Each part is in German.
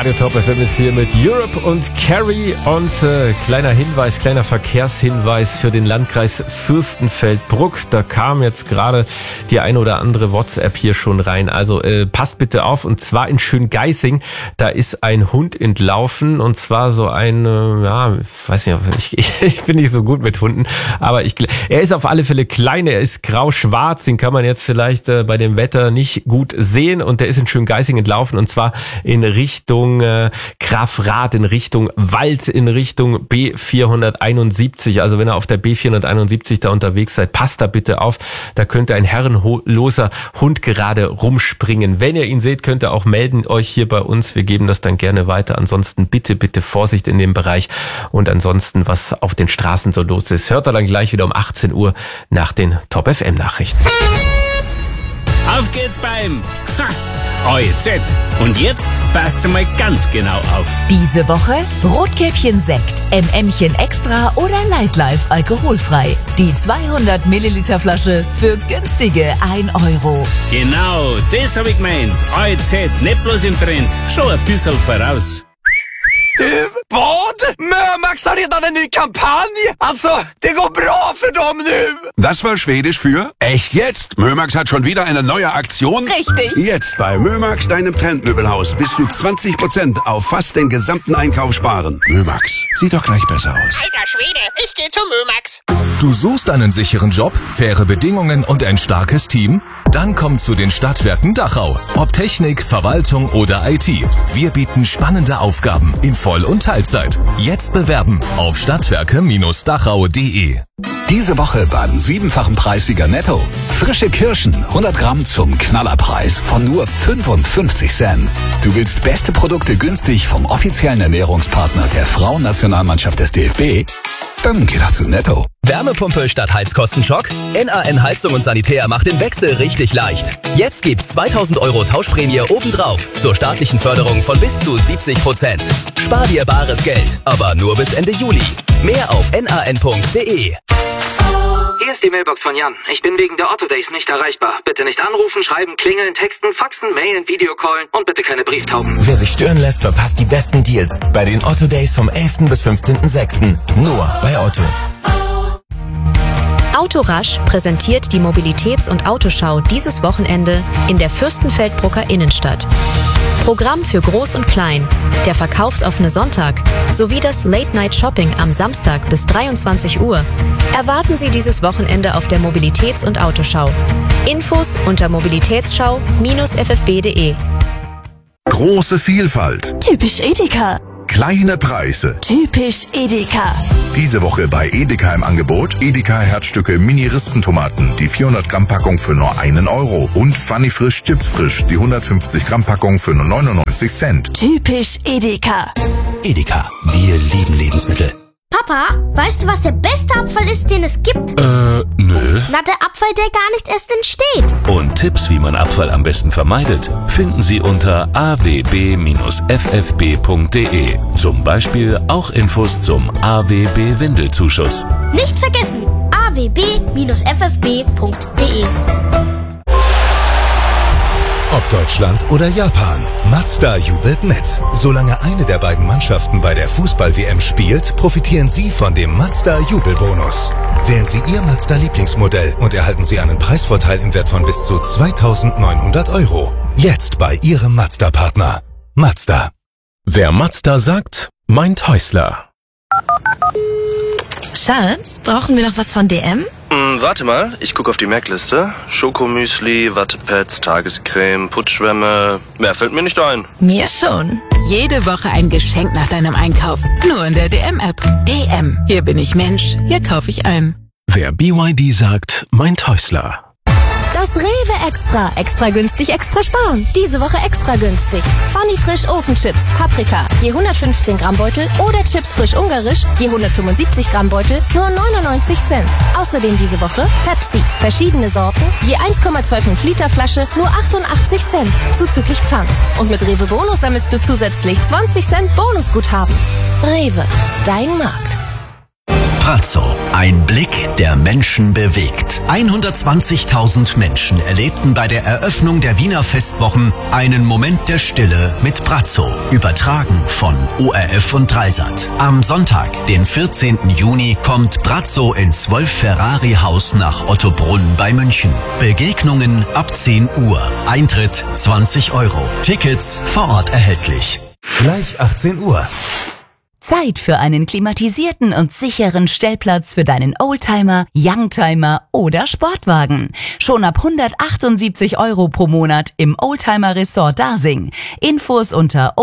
Radio Top FM ist hier mit Europe und Carrie und kleiner Verkehrshinweis für den Landkreis Fürstenfeldbruck. Da kam jetzt gerade die eine oder andere WhatsApp hier schon rein. Also passt bitte auf, und zwar in Schöngeising, da ist ein Hund entlaufen, und zwar so ein, ich weiß nicht, ich bin nicht so gut mit Hunden, aber er ist auf alle Fälle klein, er ist grau-schwarz, den kann man jetzt vielleicht bei dem Wetter nicht gut sehen, und der ist in Schöngeising entlaufen, und zwar in Richtung Grafrath, in Richtung Wald, in Richtung B471. Also wenn ihr auf der B471 da unterwegs seid, passt da bitte auf. Da könnte ein herrenloser Hund gerade rumspringen. Wenn ihr ihn seht, könnt ihr auch melden euch hier bei uns. Wir geben das dann gerne weiter. Ansonsten bitte Vorsicht in dem Bereich. Und ansonsten, was auf den Straßen so los ist, hört ihr dann gleich wieder um 18 Uhr nach den Top FM Nachrichten. Auf geht's beim OEZ. Und jetzt passt mal ganz genau auf. Diese Woche Rotkäppchen-Sekt, MMchen Extra oder Lightlife alkoholfrei. Die 200 Milliliter Flasche für günstige 1 Euro. Genau, das hab ich gemeint. OEZ, nicht bloß im Trend, schon ein bisschen voraus. Du, vad? Mömax har redan en ny kampanj! Alltså, det går bra för dem nu! Das war Schwedisch für echt jetzt. Mömax hat schon wieder eine neue Aktion. Richtig. Jetzt bei Mömax, deinem Trendmöbelhaus, bis zu 20% auf fast den gesamten Einkauf sparen. Mömax, sieht doch gleich besser aus. Alter Schwede, ich geh zu Mömax. Du suchst einen sicheren Job, faire Bedingungen und ein starkes Team? Dann komm zu den Stadtwerken Dachau. Ob Technik, Verwaltung oder IT. Wir bieten spannende Aufgaben in Voll- und Teilzeit. Jetzt bewerben auf stadtwerke-dachau.de. Diese Woche beim 7-fachen Preissieger Netto. Frische Kirschen, 100 Gramm zum Knallerpreis von nur 55 Cent. Du willst beste Produkte günstig vom offiziellen Ernährungspartner der Frauennationalmannschaft des DFB? Dann geh doch zu Netto. Wärmepumpe statt Heizkostenschock? NAN Heizung und Sanitär macht den Wechsel richtig leicht. Jetzt gibt's 2000 € Tauschprämie obendrauf zur staatlichen Förderung von bis zu 70%. Spar dir bares Geld, aber nur bis Ende Juli. Mehr auf nan.de. Hier ist die Mailbox von Jan. Ich bin wegen der Otto Days nicht erreichbar. Bitte nicht anrufen, schreiben, klingeln, texten, faxen, mailen, Videocallen und bitte keine Brieftauben. Wer sich stören lässt, verpasst die besten Deals bei den Otto Days vom 11. bis 15.06. Nur bei Otto. Autorasch präsentiert die Mobilitäts- und Autoschau dieses Wochenende in der Fürstenfeldbrucker Innenstadt. Programm für Groß und Klein, der verkaufsoffene Sonntag sowie das Late-Night-Shopping am Samstag bis 23 Uhr. Erwarten Sie dieses Wochenende auf der Mobilitäts- und Autoschau. Infos unter mobilitätsschau-ffb.de. Große Vielfalt. Typisch Edeka. Kleine Preise. Typisch Edeka. Diese Woche bei Edeka im Angebot Edeka Herzstücke Mini-Rispentomaten, die 400 Gramm Packung für nur 1 Euro und Funny Frisch Chips Frisch, die 150 Gramm Packung für nur 99 Cent. Typisch Edeka. Edeka, wir lieben Lebensmittel. Papa, weißt du, was der beste Abfall ist, den es gibt? Nö. Na, der Abfall, der gar nicht erst entsteht. Und Tipps, wie man Abfall am besten vermeidet, finden Sie unter awb-ffb.de. Zum Beispiel auch Infos zum AWB-Windelzuschuss. Nicht vergessen, awb-ffb.de. Ob Deutschland oder Japan, Mazda jubelt mit. Solange eine der beiden Mannschaften bei der Fußball-WM spielt, profitieren Sie von dem Mazda-Jubelbonus. Wählen Sie Ihr Mazda-Lieblingsmodell und erhalten Sie einen Preisvorteil im Wert von bis zu 2.900 €. Jetzt bei Ihrem Mazda-Partner. Mazda. Wer Mazda sagt, meint Häusler. Schatz, brauchen wir noch was von DM? Warte mal, ich gucke auf die Merkliste. Schokomüsli, Wattepads, Tagescreme, Putzschwämme. Mehr fällt mir nicht ein. Mir schon. Jede Woche ein Geschenk nach deinem Einkauf. Nur in der DM-App. DM. Hier bin ich Mensch. Hier kaufe ich ein. Wer BYD sagt, meint Häusler. Das Rewe Extra. Extra günstig, extra sparen. Diese Woche extra günstig. Funny Frisch Ofenchips, Paprika, je 115 Gramm Beutel oder Chips frisch ungarisch, je 175 Gramm Beutel, nur 99 Cent. Außerdem diese Woche Pepsi. Verschiedene Sorten, je 1,25 Liter Flasche, nur 88 Cent. Zuzüglich Pfand. Und mit Rewe Bonus sammelst du zusätzlich 20 Cent Bonusguthaben. Rewe. Dein Markt. Brazzo. Ein Blick, der Menschen bewegt. 120.000 Menschen erlebten bei der Eröffnung der Wiener Festwochen einen Moment der Stille mit Brazzo. Übertragen von ORF und Dreisat. Am Sonntag, den 14. Juni, kommt Brazzo ins Wolf Ferrari Haus nach Ottobrunn bei München. Begegnungen ab 10 Uhr. Eintritt 20 €. Tickets vor Ort erhältlich. Gleich 18 Uhr. Zeit für einen klimatisierten und sicheren Stellplatz für deinen Oldtimer, Youngtimer oder Sportwagen. Schon ab 178 € pro Monat im Oldtimer Resort Dasing. Infos unter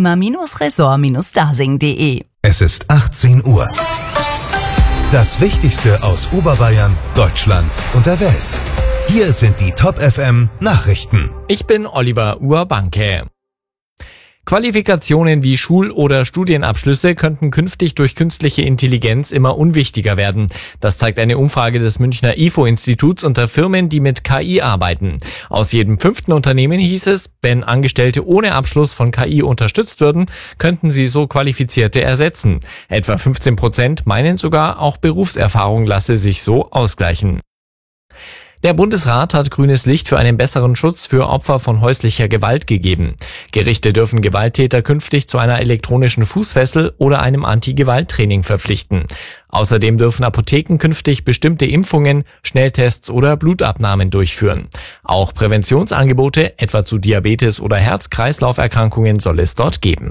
oldtimer-resort-dasing.de. Es ist 18 Uhr. Das Wichtigste aus Oberbayern, Deutschland und der Welt. Hier sind die Top FM Nachrichten. Ich bin Oliver Urbanke. Qualifikationen wie Schul- oder Studienabschlüsse könnten künftig durch künstliche Intelligenz immer unwichtiger werden. Das zeigt eine Umfrage des Münchner IFO-Instituts unter Firmen, die mit KI arbeiten. Aus jedem 5. Unternehmen hieß es, wenn Angestellte ohne Abschluss von KI unterstützt würden, könnten sie so Qualifizierte ersetzen. Etwa 15% meinen sogar, auch Berufserfahrung lasse sich so ausgleichen. Der Bundesrat hat grünes Licht für einen besseren Schutz für Opfer von häuslicher Gewalt gegeben. Gerichte dürfen Gewalttäter künftig zu einer elektronischen Fußfessel oder einem Anti-Gewalt-Training verpflichten. Außerdem dürfen Apotheken künftig bestimmte Impfungen, Schnelltests oder Blutabnahmen durchführen. Auch Präventionsangebote, etwa zu Diabetes oder Herz-Kreislauf-Erkrankungen, soll es dort geben.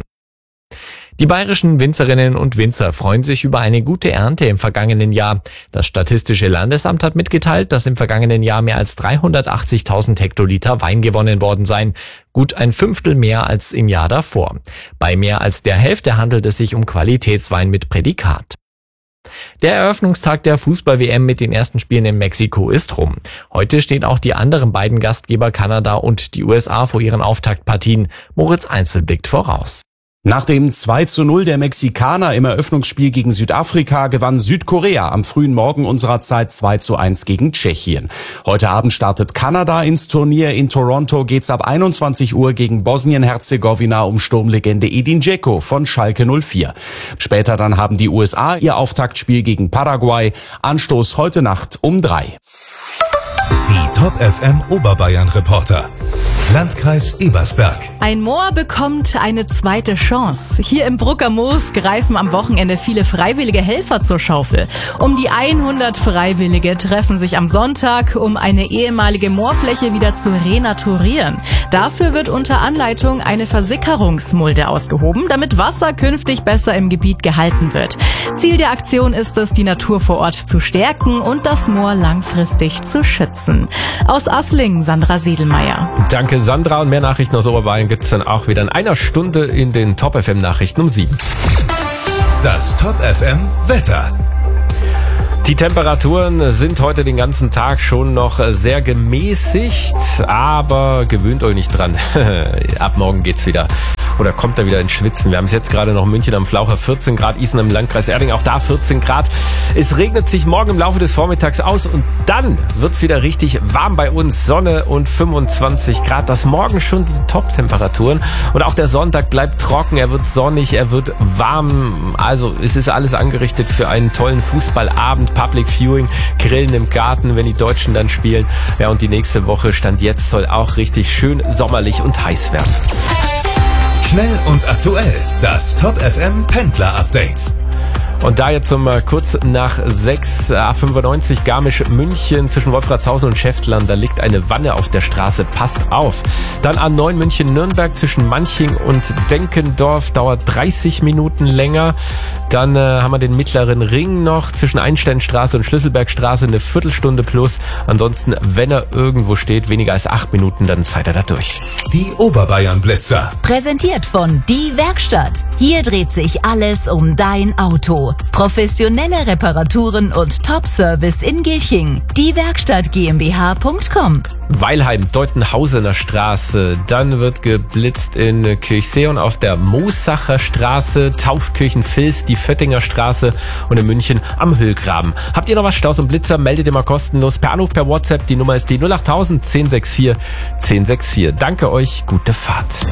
Die bayerischen Winzerinnen und Winzer freuen sich über eine gute Ernte im vergangenen Jahr. Das Statistische Landesamt hat mitgeteilt, dass im vergangenen Jahr mehr als 380.000 Hektoliter Wein gewonnen worden seien. Gut ein Fünftel mehr als im Jahr davor. Bei mehr als der Hälfte handelt es sich um Qualitätswein mit Prädikat. Der Eröffnungstag der Fußball-WM mit den ersten Spielen in Mexiko ist rum. Heute stehen auch die anderen beiden Gastgeber Kanada und die USA vor ihren Auftaktpartien. Moritz Einzel blickt voraus. Nach dem 2:0 der Mexikaner im Eröffnungsspiel gegen Südafrika gewann Südkorea am frühen Morgen unserer Zeit 2:1 gegen Tschechien. Heute Abend startet Kanada ins Turnier. In Toronto geht's ab 21 Uhr gegen Bosnien-Herzegowina um Sturmlegende Edin Dzeko von Schalke 04. Später dann haben die USA ihr Auftaktspiel gegen Paraguay. Anstoß heute Nacht um 3. Die Top FM Oberbayern Reporter. Landkreis Ebersberg. Ein Moor bekommt eine zweite Chance. Hier im Brucker Moos greifen am Wochenende viele freiwillige Helfer zur Schaufel. Um die 100 Freiwillige treffen sich am Sonntag, um eine ehemalige Moorfläche wieder zu renaturieren. Dafür wird unter Anleitung eine Versickerungsmulde ausgehoben, damit Wasser künftig besser im Gebiet gehalten wird. Ziel der Aktion ist es, die Natur vor Ort zu stärken und das Moor langfristig zu schützen. Aus Asling, Sandra Sedelmeier. Danke, Sandra. Und mehr Nachrichten aus Oberbayern gibt's dann auch wieder in einer Stunde in den Top FM Nachrichten um 7. Das Top FM Wetter. Die Temperaturen sind heute den ganzen Tag schon noch sehr gemäßigt, aber gewöhnt euch nicht dran. Ab morgen geht's wieder. Oder kommt er wieder ins Schwitzen. Wir haben es jetzt gerade noch in München am Flaucher, 14 Grad, Isen im Landkreis Erding, auch da 14 Grad. Es regnet sich morgen im Laufe des Vormittags aus und dann wird's wieder richtig warm bei uns. Sonne und 25 Grad. Das morgen schon die Top-Temperaturen. Und auch der Sonntag bleibt trocken, er wird sonnig, er wird warm. Also es ist alles angerichtet für einen tollen Fußballabend, Public Viewing, Grillen im Garten, wenn die Deutschen dann spielen. Ja, und die nächste Woche, Stand jetzt, soll auch richtig schön sommerlich und heiß werden. Schnell und aktuell, das Top FM Pendler Update. Und da jetzt kurz nach 6, A95 Garmisch-München zwischen Wolfratshausen und Schäftlern, da liegt eine Wanne auf der Straße, passt auf. Dann A9 München-Nürnberg zwischen Manching und Denkendorf, dauert 30 Minuten länger. Dann haben wir den mittleren Ring noch zwischen Einsteinstraße und Schlüsselbergstraße, eine Viertelstunde plus. Ansonsten, wenn er irgendwo steht, weniger als 8 Minuten, dann seid ihr da durch. Die Oberbayern Blitzer. Präsentiert von Die Werkstatt. Hier dreht sich alles um dein Auto. Professionelle Reparaturen und Top-Service in Gilching. Diewerkstatt GmbH.com. Weilheim, Deutenhausener Straße. Dann wird geblitzt in Kirchseeon auf der Moosacher Straße, Taufkirchen-Vils, die Föttinger Straße und in München am Hüllgraben. Habt ihr noch was, Staus und Blitzer? Meldet ihr mal kostenlos per Anruf, per WhatsApp. Die Nummer ist die 08000 1064 1064. Danke euch, gute Fahrt.